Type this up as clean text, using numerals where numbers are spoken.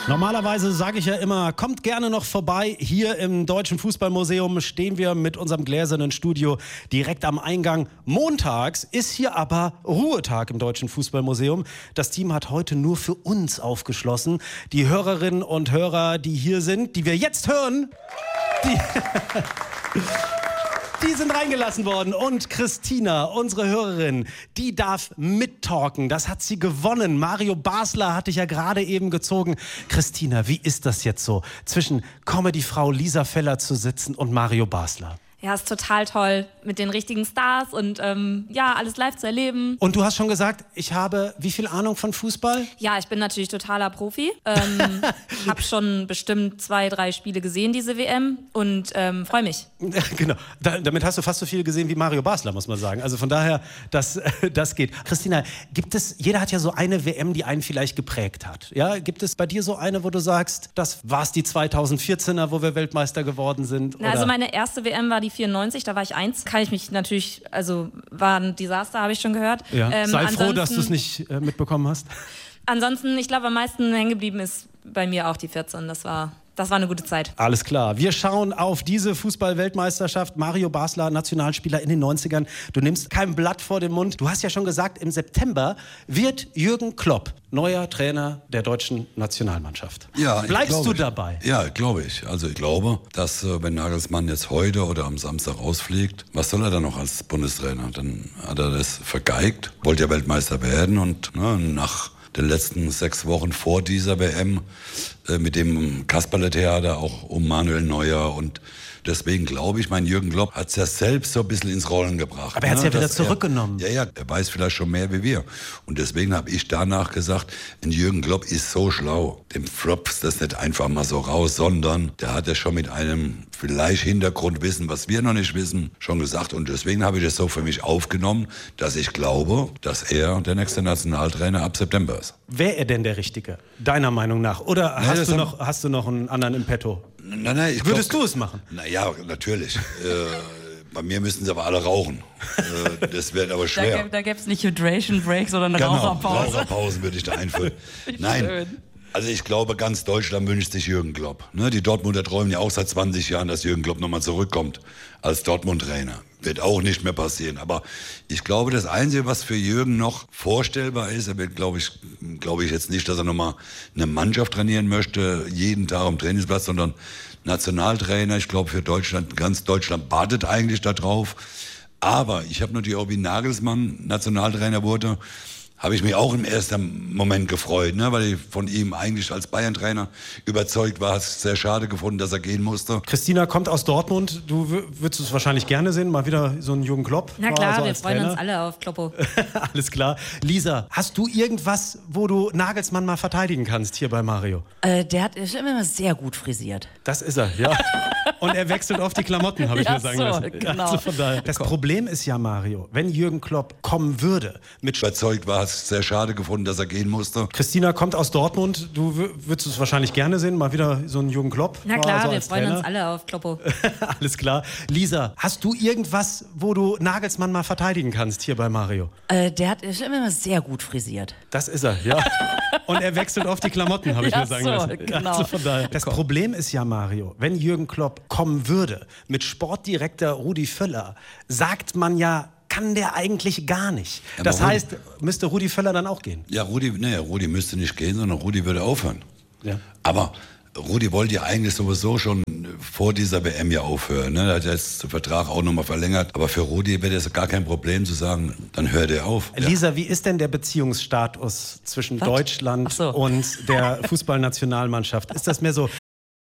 Normalerweise sage ich ja immer, kommt gerne noch vorbei. Hier im Deutschen Fußballmuseum stehen wir mit unserem gläsernen Studio direkt am Eingang. Montags ist hier aber Ruhetag im Deutschen Fußballmuseum. Das Team hat heute nur für uns aufgeschlossen. Die Hörerinnen und Hörer, die hier sind, die wir jetzt hören, die sind reingelassen worden. Und Christina, unsere Hörerin, die darf mittalken. Das hat sie gewonnen. Mario Basler hatte ich ja gerade eben gezogen. Christina, wie ist das jetzt so, zwischen Comedy-Frau Lisa Feller zu sitzen und Mario Basler? Ja, ist total toll, mit den richtigen Stars und alles live zu erleben. Und du hast schon gesagt, ich habe wie viel Ahnung von Fußball? Ja, ich bin natürlich totaler Profi. Hab schon bestimmt 2, 3 Spiele gesehen, diese WM, und freue mich. Genau, damit hast du fast so viel gesehen wie Mario Basler, muss man sagen. Also von daher, das geht. Christina, jeder hat ja so eine WM, die einen vielleicht geprägt hat. Ja, gibt es bei dir so eine, wo du sagst, das war's die 2014er, wo wir Weltmeister geworden sind? Oder? Also meine erste WM war die 94, da war ich 1. Kann ich mich natürlich, war ein Desaster, habe ich schon gehört. Ja. Sei froh, dass du es nicht mitbekommen hast. Ansonsten, ich glaube, am meisten hängen geblieben ist bei mir auch die 14. Das war eine gute Zeit. Alles klar. Wir schauen auf diese Fußball-Weltmeisterschaft. Mario Basler, Nationalspieler in den 90ern. Du nimmst kein Blatt vor den Mund. Du hast ja schon gesagt, im September wird Jürgen Klopp neuer Trainer der deutschen Nationalmannschaft. Ja, Bleibst du dabei? Ja, glaube ich. Also ich glaube, dass wenn Nagelsmann jetzt heute oder am Samstag rausfliegt, was soll er dann noch als Bundestrainer? Dann hat er das vergeigt, wollte ja Weltmeister werden und nach den letzten 6 Wochen vor dieser WM mit dem Kasperle-Theater auch um Manuel Neuer, und deswegen glaube ich, mein Jürgen Klopp hat es ja selbst so ein bisschen ins Rollen gebracht. Aber er hat es ja wieder zurückgenommen. Er weiß vielleicht schon mehr wie wir. Und deswegen habe ich danach gesagt, ein Jürgen Klopp ist so schlau. Dem flopst das nicht einfach mal so raus, sondern der hat ja schon mit einem vielleicht Hintergrundwissen, was wir noch nicht wissen, schon gesagt. Und deswegen habe ich es so für mich aufgenommen, dass ich glaube, dass er der nächste Nationaltrainer ab September ist. Wäre er denn der Richtige, deiner Meinung nach? Oder hast du noch einen anderen im Petto? Nein, Würdest du es machen? Ja, natürlich. Bei mir müssten sie aber alle rauchen. Das wäre aber schwer. Da gäbe es nicht Hydration Breaks, sondern eine Raucherpause. Raucherpausen würde ich da einführen. Nein. Schön. Also ich glaube, ganz Deutschland wünscht sich Jürgen Klopp. Die Dortmunder träumen ja auch seit 20 Jahren, dass Jürgen Klopp nochmal zurückkommt als Dortmund-Trainer. Wird auch nicht mehr passieren. Aber ich glaube, das Einzige, was für Jürgen noch vorstellbar ist, er wird, glaube ich jetzt nicht, dass er nochmal eine Mannschaft trainieren möchte, jeden Tag am Trainingsplatz, sondern Nationaltrainer. Ich glaube, für Deutschland, ganz Deutschland wartet eigentlich darauf. Aber ich habe natürlich auch, wie Nagelsmann Nationaltrainer wurde, habe ich mich auch im ersten Moment gefreut, weil ich von ihm eigentlich als Bayern-Trainer überzeugt war. Es sehr schade gefunden, dass er gehen musste. Christina kommt aus Dortmund. Du würdest es wahrscheinlich gerne sehen, mal wieder so einen Jürgen Klopp. Na klar, wir freuen uns alle auf Kloppo. Alles klar. Lisa, hast du irgendwas, wo du Nagelsmann mal verteidigen kannst hier bei Mario? Der ist immer sehr gut frisiert. Das ist er, ja. Und er wechselt oft die Klamotten, habe ich mir sagen lassen. Genau. Also von daher. Das Problem ist ja, Mario, wenn Jürgen Klopp kommen würde, mit überzeugt war, es sehr schade gefunden, dass er gehen musste. Christina kommt aus Dortmund. Du würdest es wahrscheinlich gerne sehen, mal wieder so einen Jürgen Klopp. Na klar, wir freuen Trainer. uns alle auf Kloppo. Alles klar. Lisa, hast du irgendwas, wo du Nagelsmann mal verteidigen kannst hier bei Mario? Der ist immer sehr gut frisiert. Das ist er, ja. Und er wechselt oft die Klamotten, habe ich mir sagen lassen. Genau. Also von daher. Das Problem ist ja, Mario, wenn Jürgen Klopp kommen würde mit Sportdirektor Rudi Völler, sagt man ja, kann der eigentlich gar nicht. Das heißt, müsste Rudi Völler dann auch gehen? Ja, Rudi müsste nicht gehen, sondern Rudi würde aufhören. Ja. Aber Rudi wollte ja eigentlich sowieso schon vor dieser WM ja aufhören. Er hat jetzt den Vertrag auch nochmal verlängert. Aber für Rudi wäre das gar kein Problem zu sagen, dann hört er auf. Lisa, wie ist denn der Beziehungsstatus zwischen Deutschland und der Fußballnationalmannschaft? Ist das mehr so